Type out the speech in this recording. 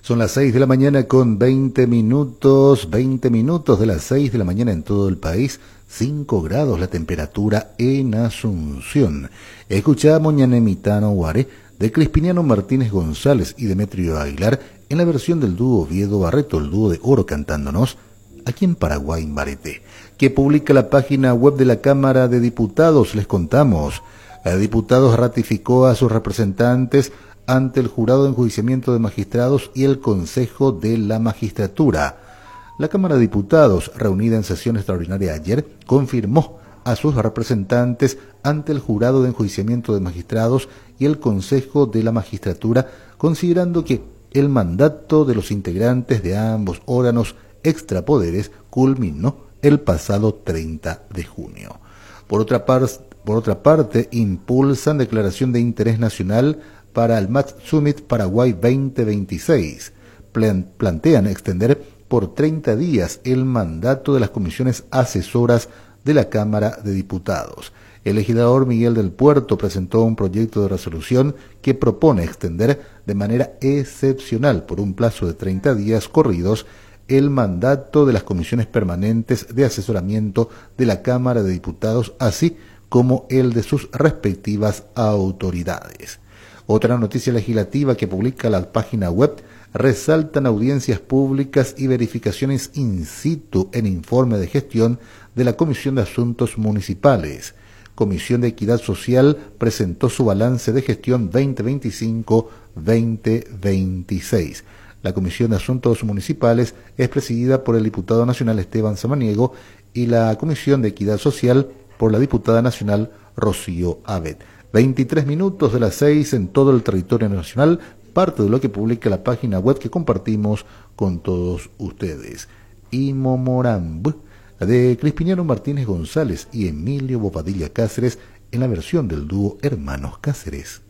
Son las 6 de la mañana con 20 minutos de las 6 de la mañana en todo el país, 5 grados la temperatura en Asunción. Escuchamos Ñanemitano Guaré de Crispiniano Martínez González y Demetrio Aguilar en la versión del dúo Oviedo Barreto, el dúo de oro cantándonos aquí en Paraguay, en Barete, que publica la página web de la Cámara de Diputados. Les contamos, la Diputados ratificó a sus representantes ante el Jurado de Enjuiciamiento de Magistrados y el Consejo de la Magistratura. La Cámara de Diputados, reunida en sesión extraordinaria ayer, confirmó a sus representantes ante el Jurado de Enjuiciamiento de Magistrados y el Consejo de la Magistratura, considerando que el mandato de los integrantes de ambos órganos extrapoderes culminó el pasado 30 de junio. Por otra parte, impulsan declaración de interés nacional para el Max Summit Paraguay 2026. Plantean extender por 30 días el mandato de las comisiones asesoras de la Cámara de Diputados. El legislador Miguel del Puerto presentó un proyecto de resolución que propone extender de manera excepcional por un plazo de 30 días corridos el mandato de las comisiones permanentes de asesoramiento de la Cámara de Diputados, así como el de sus respectivas autoridades. Otra noticia legislativa que publica la página web: resaltan audiencias públicas y verificaciones in situ en informe de gestión de la Comisión de Asuntos Municipales. Comisión de Equidad Social presentó su balance de gestión 2025-2026. La Comisión de Asuntos Municipales es presidida por el diputado nacional Esteban Samaniego y la Comisión de Equidad Social por la diputada nacional Rocío Abet. 23 minutos de las 6 en todo el territorio nacional, parte de lo que publica la página web que compartimos con todos ustedes. Imomoramb, de Crispiniano Martínez González y Emilio Bobadilla Cáceres, en la versión del dúo Hermanos Cáceres.